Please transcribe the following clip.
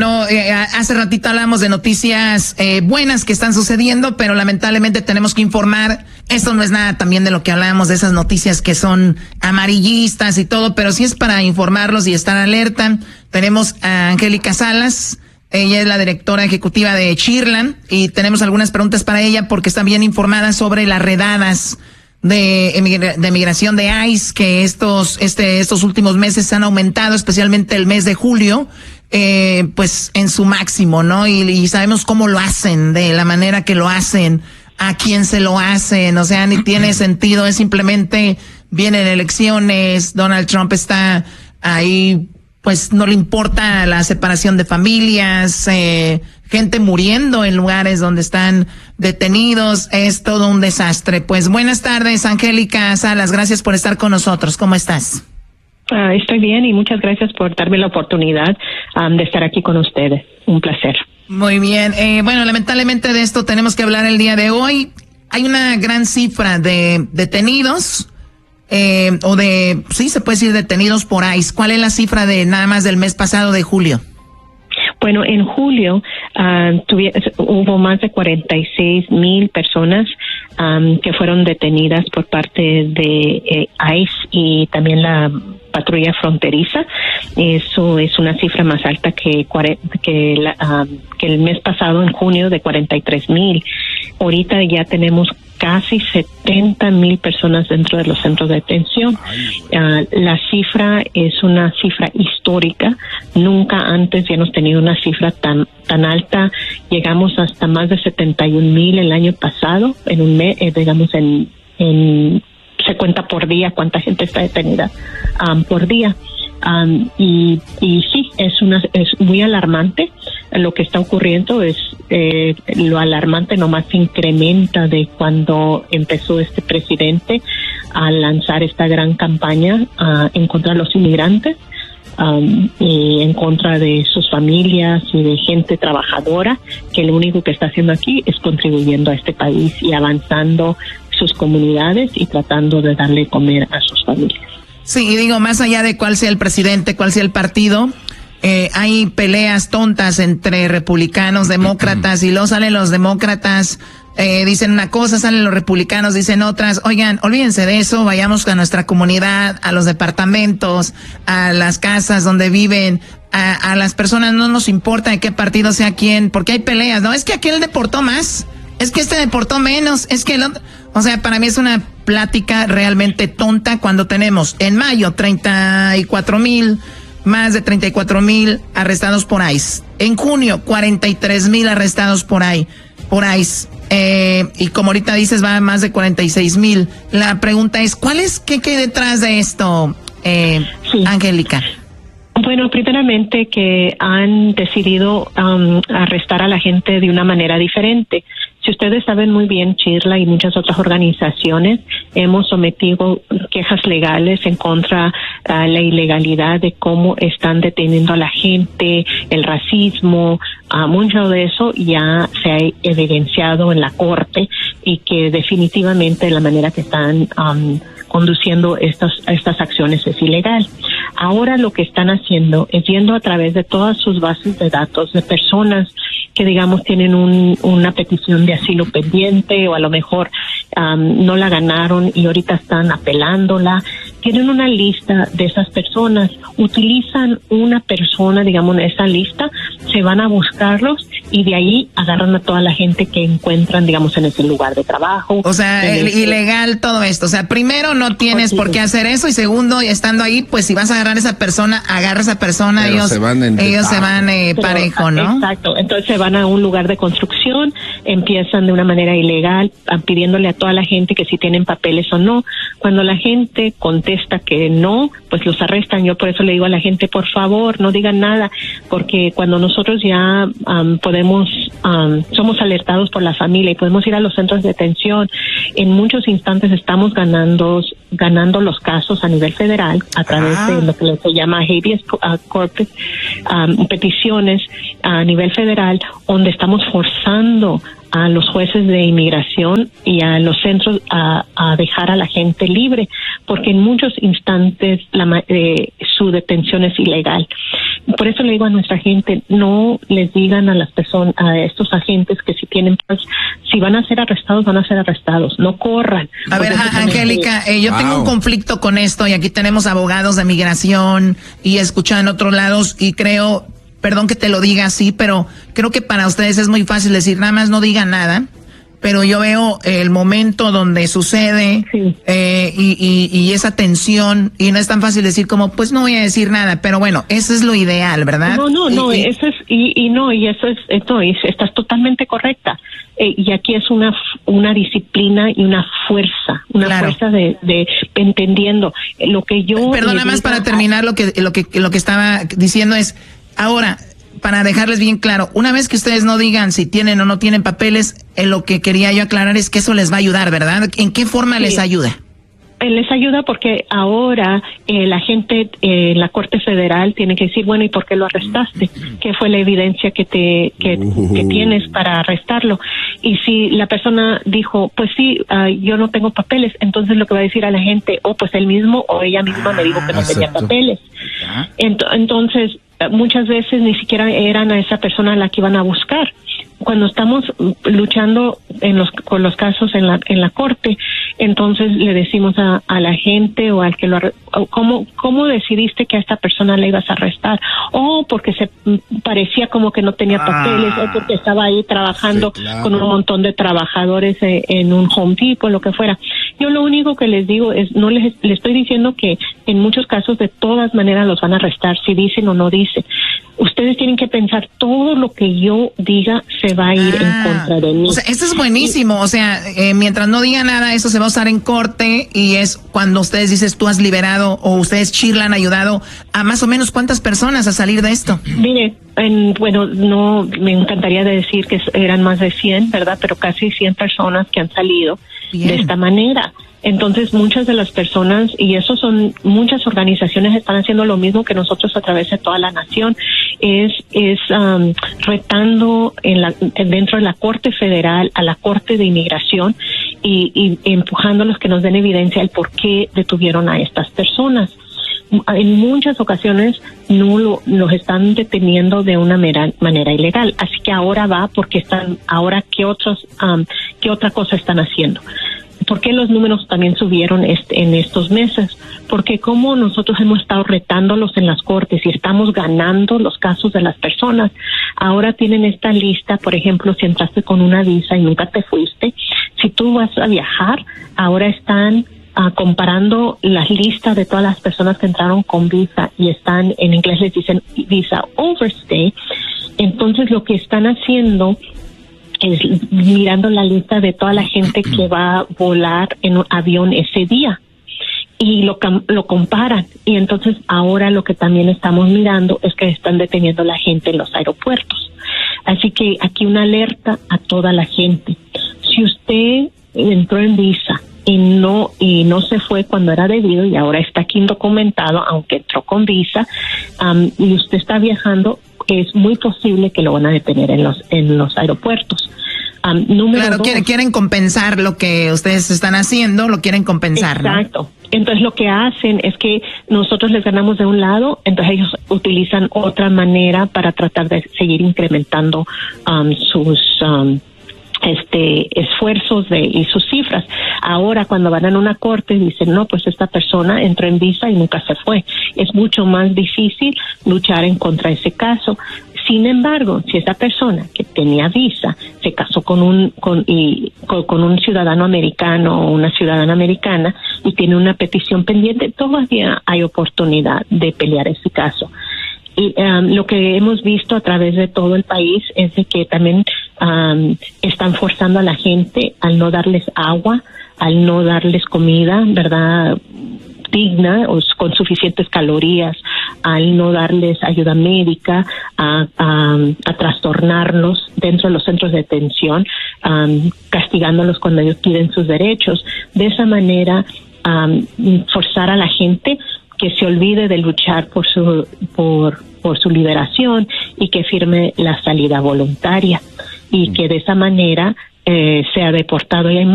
Bueno, hace ratito hablamos de noticias buenas que están sucediendo, pero lamentablemente tenemos que informar. Esto no es nada también de lo que hablábamos, de esas noticias que son amarillistas y todo, pero sí es para informarlos y estar alerta. Tenemos a Angélica Salas. Ella es la directora ejecutiva de Cheerland y tenemos algunas preguntas para ella porque está bien informada sobre las redadas de migración de ICE que estos últimos meses han aumentado, especialmente el mes de julio, pues en su máximo, ¿no? Y sabemos cómo lo hacen, de la manera que lo hacen, a quién se lo hacen, o sea, ni tiene sentido, es simplemente vienen elecciones, Donald Trump está ahí, pues no le importa la separación de familias, gente muriendo en lugares donde están detenidos, es todo un desastre. Pues buenas tardes, Angélica Salas, gracias por estar con nosotros, ¿cómo estás? Estoy bien y muchas gracias por darme la oportunidad de estar aquí con ustedes, un placer. Muy bien, bueno, lamentablemente de esto tenemos que hablar el día de hoy. Hay una gran cifra de detenidos, sí se puede decir detenidos por ICE. ¿Cuál es la cifra de nada más del mes pasado de julio? Bueno, en julio hubo más de 46,000 personas que fueron detenidas por parte de ICE y también la patrulla fronteriza. Eso es una cifra más alta que el mes pasado en junio de 43,000. Ahorita ya tenemos casi 70,000 personas dentro de los centros de detención. La cifra es una cifra histórica. Nunca antes ya hemos tenido una cifra tan alta. Llegamos hasta más de 71,000 el año pasado, en un mes, digamos se cuenta por día cuánta gente está detenida por día. Y sí, es muy alarmante. Lo que está ocurriendo es lo alarmante nomás se incrementa de cuando empezó este presidente a lanzar esta gran campaña en contra de los inmigrantes y en contra de sus familias y de gente trabajadora, que lo único que está haciendo aquí es contribuyendo a este país y avanzando sus comunidades y tratando de darle comer a sus familias. Sí, y digo, más allá de cuál sea el presidente, cuál sea el partido, hay peleas tontas entre republicanos, demócratas, y luego salen los demócratas, dicen una cosa, salen los republicanos, dicen otras. Oigan, olvídense de eso, vayamos a nuestra comunidad, a los departamentos, a las casas donde viven, a las personas, no nos importa de qué partido sea quién, porque hay peleas, ¿no? Es que aquel deportó más, es que este deportó menos, es que el otro... O sea, para mí es una plática realmente tonta cuando tenemos en mayo 34,000, más de 34,000 arrestados por ICE. En junio 43,000 arrestados por ICE. Y como ahorita dices, va a más de 46,000. La pregunta es, ¿qué hay detrás de esto, sí. Angélica? Bueno, primeramente que han decidido arrestar a la gente de una manera diferente. Si ustedes saben muy bien, Chirla y muchas otras organizaciones hemos sometido quejas legales en contra de la ilegalidad de cómo están deteniendo a la gente, el racismo, mucho de eso ya se ha evidenciado en la corte y que definitivamente la manera que están conduciendo estas acciones es ilegal. Ahora lo que están haciendo es yendo a través de todas sus bases de datos de personas que digamos tienen una petición de asilo pendiente o a lo mejor no la ganaron y ahorita están apelándola. Tienen una lista de esas personas, utilizan una persona, digamos, en esa lista, se van a buscarlos y de ahí agarran a toda la gente que encuentran, digamos, en ese lugar de trabajo. O sea, ilegal todo esto. O sea, primero no tienes por qué hacer eso y segundo, estando ahí, pues si vas a agarrar a esa persona, agarra a esa persona, pero ellos se van parejo, ¿no? Exacto. Entonces se van a un lugar de construcción, empiezan de una manera ilegal, pidiéndole a toda la gente que si tienen papeles o no. Cuando la gente contesta que no, pues los arrestan. Yo por eso le digo a la gente, por favor, no digan nada, porque cuando nosotros ya somos alertados por la familia y podemos ir a los centros de detención, en muchos instantes estamos ganando los casos a nivel federal a través de lo que se llama habeas corpus, peticiones a nivel federal, donde estamos forzando a los jueces de inmigración y a los centros a dejar a la gente libre, porque en muchos instantes su detención es ilegal. por eso le digo a nuestra gente, no les digan a las personas, a estos agentes que si tienen, pues, si van a ser arrestados, van a ser arrestados, no corran. A ver, Angélica, yo tengo un conflicto con esto y aquí tenemos abogados de migración y escuchan en otros lados y creo, perdón que te lo diga así, pero creo que para ustedes es muy fácil decir nada más no digan nada. Pero yo veo el momento donde sucede sí. y esa tensión y no es tan fácil decir como pues no voy a decir nada, pero bueno, eso es lo ideal, ¿verdad? No, eso es estás totalmente correcta. Y aquí es una disciplina y una fuerza, fuerza de entendiendo lo que yo. Perdona más para terminar lo que estaba diciendo es ahora. Para dejarles bien claro, una vez que ustedes no digan si tienen o no tienen papeles, lo que quería yo aclarar es que eso les va a ayudar, ¿verdad? ¿En qué forma les ayuda? Les ayuda porque ahora la gente en la Corte Federal tiene que decir, bueno, ¿y por qué lo arrestaste? ¿Qué fue la evidencia que tienes para arrestarlo? Y si la persona dijo, pues sí, yo no tengo papeles, entonces lo que va a decir a la gente, pues él mismo o ella misma me dijo que no tenía papeles. Entonces, muchas veces ni siquiera eran a esa persona a la que iban a buscar. Cuando estamos luchando con los casos en la corte, entonces le decimos a la gente o al que ¿cómo decidiste que a esta persona le ibas a arrestar? Porque se parecía como que no tenía papeles, o porque estaba ahí trabajando con un montón de trabajadores en un Home Depot, lo que fuera. Yo lo único que les digo es, no les estoy diciendo que en muchos casos de todas maneras los van a arrestar, si dicen o no dicen. Ustedes tienen que pensar, todo lo que yo diga se va a ir en contra de mí. O sea, esto es buenísimo. O sea, mientras no diga nada, eso se va a usar en corte y es cuando ustedes dices tú has liberado o ustedes, Shirla, han ayudado a más o menos ¿cuántas personas a salir de esto? Mire, no me encantaría decir que eran más de 100, ¿verdad? Pero casi 100 personas que han salido de esta manera. Entonces, muchas de las personas, y eso son muchas organizaciones, están haciendo lo mismo que nosotros a través de toda la nación, es retando dentro de la Corte Federal a la Corte de Inmigración y empujándolos que nos den evidencia del por qué detuvieron a estas personas. En muchas ocasiones no los están deteniendo de una manera ilegal, así que ahora ¿qué otra cosa están haciendo? ¿Por qué los números también subieron en estos meses? Porque como nosotros hemos estado retándolos en las cortes y estamos ganando los casos de las personas, ahora tienen esta lista, por ejemplo, si entraste con una visa y nunca te fuiste, si tú vas a viajar, ahora están comparando las listas de todas las personas que entraron con visa y están, en inglés les dicen visa overstay. Entonces lo que están haciendo es mirando la lista de toda la gente que va a volar en un avión ese día y lo comparan, y entonces ahora lo que también estamos mirando es que están deteniendo a la gente en los aeropuertos. Así que aquí una alerta a toda la gente: si usted entró en visa y no se fue cuando era debido y ahora está aquí indocumentado, aunque entró con visa, y usted está viajando, es muy posible que lo van a detener en los aeropuertos. Claro, quieren compensar lo que ustedes están haciendo, lo quieren compensar. Exacto. ¿No? Entonces lo que hacen es que nosotros les ganamos de un lado, entonces ellos utilizan otra manera para tratar de seguir incrementando sus esfuerzos y sus cifras. Ahora cuando van a una corte dicen, no, pues esta persona entró en visa y nunca se fue. Es mucho más difícil luchar en contra de ese caso. Sin embargo, si esa persona que tenía visa se casó con un ciudadano americano o una ciudadana americana y tiene una petición pendiente, todavía hay oportunidad de pelear ese caso. Y lo que hemos visto a través de todo el país es de que también están forzando a la gente al no darles agua, al no darles comida, ¿verdad?, digna o con suficientes calorías, al no darles ayuda médica, a trastornarlos dentro de los centros de detención, castigándolos cuando ellos piden sus derechos. De esa manera, forzar a la gente que se olvide de luchar por su liberación y que firme la salida voluntaria, y que de esa manera sea deportado. Y hay